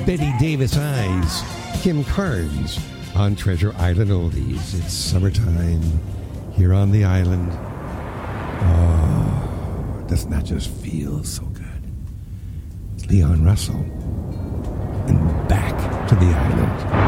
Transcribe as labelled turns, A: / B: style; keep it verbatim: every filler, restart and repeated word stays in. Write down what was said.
A: Betty Davis Eyes, Kim Carnes on Treasure Island Oldies. It's summertime here on the island. Oh, doesn't that just feel so good? It's Leon Russell and Back to the Island.